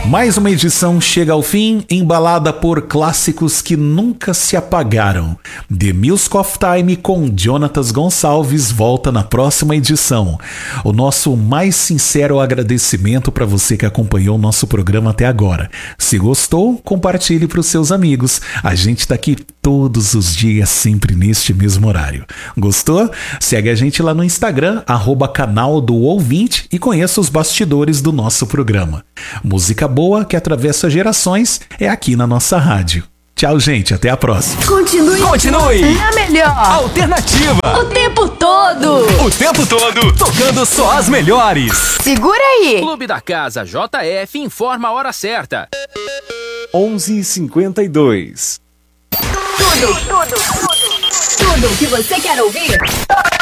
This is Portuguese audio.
Mais uma edição chega ao fim, embalada por clássicos que nunca se apagaram. The Music of Time com Jonatas Gonçalves volta na próxima edição. O nosso mais sincero agradecimento para você que acompanhou o nosso programa até agora. Se gostou, compartilhe para os seus amigos. A gente está aqui todos os dias, sempre neste mesmo horário. Gostou? Segue a gente lá no Instagram, @canal do ouvinte, e conheça os bastidores do nosso programa. Música boa que atravessa gerações é aqui na nossa rádio. Tchau, gente. Até a próxima. Continue. Na melhor. Alternativa. O tempo todo. O tempo todo. Tocando só as melhores. Segura aí. Clube da Casa JF informa a hora certa. 11h52. Tudo que você quer ouvir.